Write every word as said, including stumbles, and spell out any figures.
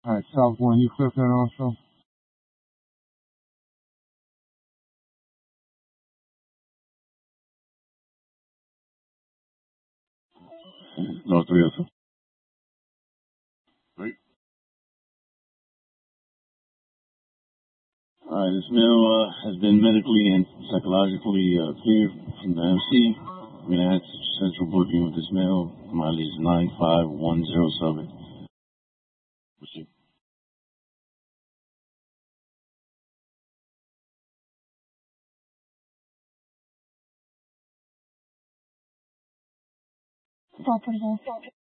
Alright, South One, you flip that also? No, three oh two. Right. Alright, this male uh, has been medically and psychologically uh, cleared from the M C. We're gonna have central booking with this male. Mile is nine five one zero seven. Proceed. Stop,